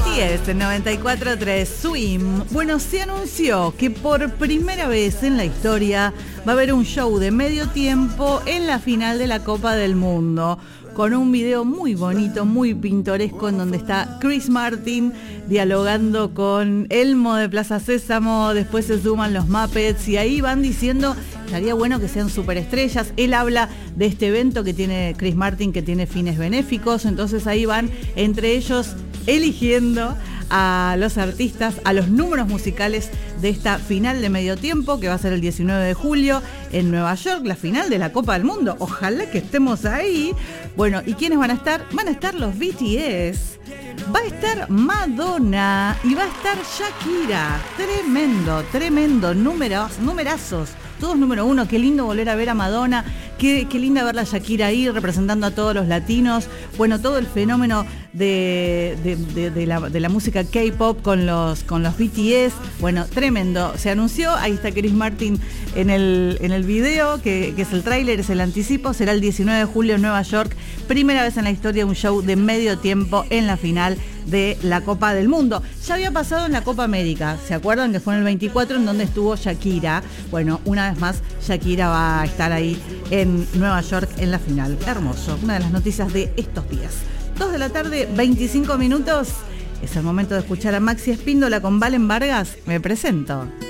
BTS en 94.3 Swim. Bueno, se anunció que por primera vez en la historia va a haber un show de medio tiempo en la final de la Copa del Mundo, con un video muy bonito, muy pintoresco, en donde está Chris Martin dialogando con Elmo de Plaza Sésamo. Después se suman los Muppets y ahí van diciendo, estaría bueno que sean superestrellas. Él habla de este evento que tiene Chris Martin, que tiene fines benéficos. Entonces ahí van entre ellos eligiendo a los artistas, a los números musicales de esta final de medio tiempo, que va a ser el 19 de julio en Nueva York, la final de la Copa del Mundo. Ojalá que estemos ahí. Bueno, ¿y quiénes van a estar? Van a estar los BTS, va a estar Madonna y va a estar Shakira. Tremendo, numerazos. Todos número uno. Qué lindo volver a ver a Madonna, qué linda ver a Shakira ahí representando a todos los latinos. Bueno, todo el fenómeno de la música K-pop con los BTS. Bueno, tremendo. Se anunció, ahí está Chris Martin en el video, que es el tráiler, es el anticipo. Será el 19 de julio en Nueva York. Primera vez en la historia un show de medio tiempo en la final de la Copa del Mundo. Ya había pasado en la Copa América, ¿se acuerdan? Que fue en el 24, en donde estuvo Shakira. Bueno, una vez más Shakira va a estar ahí en Nueva York en la final. Hermoso, una de las noticias de estos días. 2 de la tarde, 25 minutos. Es el momento de escuchar a Maxi Espíndola con Valen Vargas. Me presento.